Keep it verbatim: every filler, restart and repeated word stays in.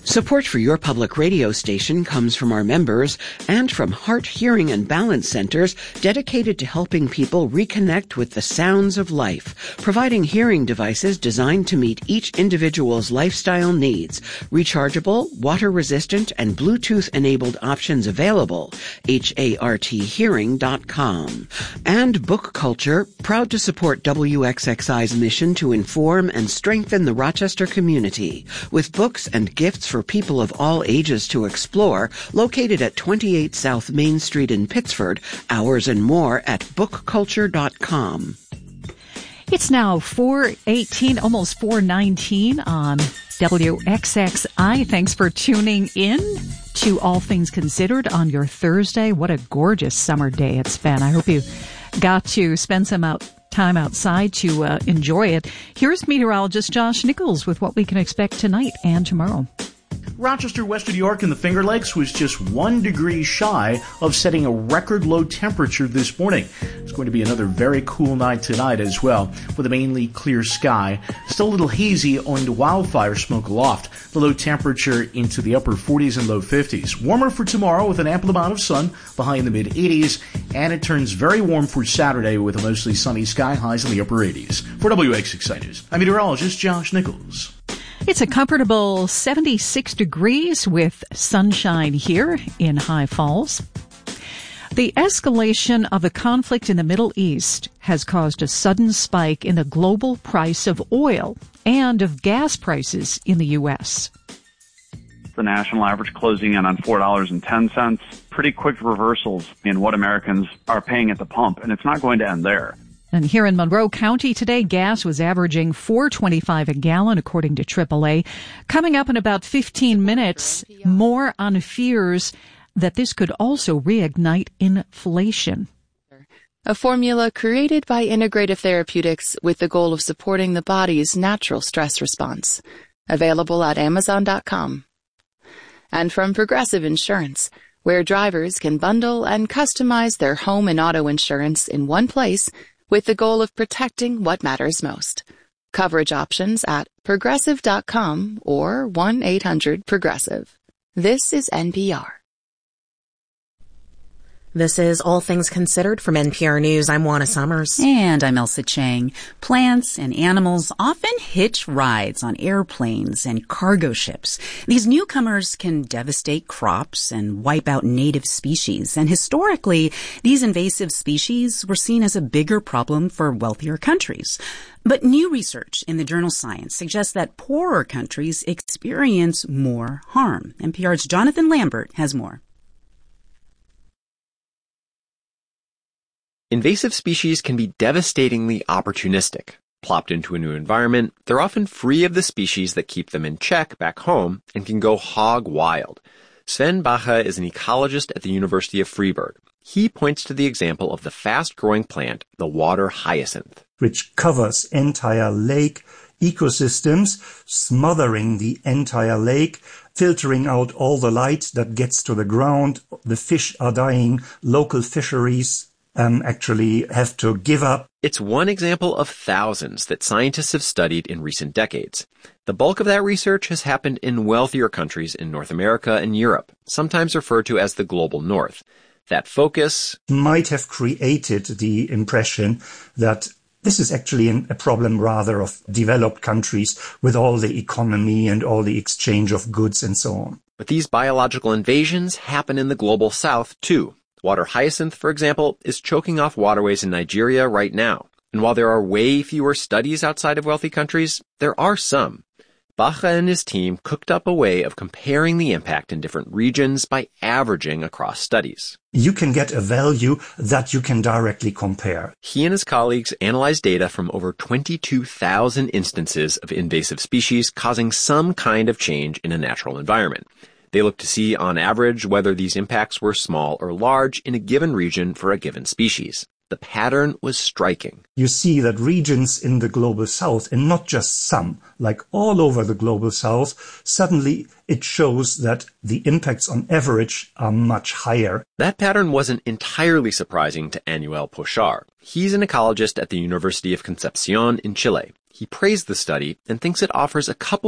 Support for your public radio station comes from our members and from Heart, Hearing, and Balance Centers dedicated to helping people reconnect with the sounds of life, providing hearing devices designed to meet each individual's lifestyle needs. Rechargeable, water-resistant, and Bluetooth-enabled options available. H A R T hearing dot com. And Book Culture, proud to support W X X I's mission to inform and strengthen the Rochester community with books and gifts for people of all ages to explore, located at twenty-eight South Main Street in Pittsford. Hours and more at book culture dot com. It's now four eighteen, almost four nineteen on W X X I. Thanks for tuning in to All Things Considered on your Thursday. What a gorgeous summer day it's been. I hope you got to spend some out time outside to uh, enjoy it. Here's meteorologist Josh Nichols with what we can expect tonight and tomorrow. Rochester, Western New York, and the Finger Lakes was just one degree shy of setting a record low temperature this morning. It's going to be another very cool night tonight as well, with a mainly clear sky. Still a little hazy owing to wildfire smoke aloft. The low temperature into the upper forties and low fifties. Warmer for tomorrow with an ample amount of sun, the high in the mid eighties, and it turns very warm for Saturday with a mostly sunny sky, highs in the upper eighties. For W X X I News, I'm meteorologist Josh Nichols. It's a comfortable seventy-six degrees with sunshine here in High Falls. The escalation of the conflict in the Middle East has caused a sudden spike in the global price of oil and of gas prices in the U S. The national average closing in on four dollars and ten cents. Pretty quick reversals in what Americans are paying at the pump, and it's not going to end there. And here in Monroe County today, gas was averaging four twenty-five a gallon, according to triple A. Coming up in about fifteen minutes, more on fears that this could also reignite inflation. A formula created by Integrative Therapeutics with the goal of supporting the body's natural stress response. Available at amazon dot com. And from Progressive Insurance, where drivers can bundle and customize their home and auto insurance in one place with the goal of protecting what matters most. Coverage options at progressive dot com or one eight hundred progressive. This is N P R. This is All Things Considered from N P R News. I'm Juana Summers. And I'm Elsa Chang. Plants and animals often hitch rides on airplanes and cargo ships. These newcomers can devastate crops and wipe out native species. And historically, these invasive species were seen as a bigger problem for wealthier countries. But new research in the journal Science suggests that poorer countries experience more harm. N P R's Jonathan Lambert has more. Invasive species can be devastatingly opportunistic. Plopped into a new environment, they're often free of the species that keep them in check back home and can go hog wild. Sven Bache is an ecologist at the University of Freiburg. He points to the example of the fast-growing plant, the water hyacinth, which covers entire lake ecosystems, smothering the entire lake, filtering out all the light that gets to the ground. The fish are dying. Local fisheries Um, actually have to give up. It's one example of thousands that scientists have studied in recent decades. The bulk of that research has happened in wealthier countries in North America and Europe, sometimes referred to as the global north. That focus might have created the impression that this is actually an, a problem rather of developed countries with all the economy and all the exchange of goods and so on. But these biological invasions happen in the global south too. Water hyacinth, for example, is choking off waterways in Nigeria right now. And while there are way fewer studies outside of wealthy countries, there are some. Bache and his team cooked up a way of comparing the impact in different regions by averaging across studies. You can get a value that you can directly compare. He and his colleagues analyzed data from over twenty-two thousand instances of invasive species causing some kind of change in a natural environment. They looked to see, on average, whether these impacts were small or large in a given region for a given species. The pattern was striking. You see that regions in the global south, and not just some, like all over the global south, suddenly it shows that the impacts on average are much higher. That pattern wasn't entirely surprising to Anuel Pochar. He's an ecologist at the University of Concepcion in Chile. He praised the study and thinks it offers a couple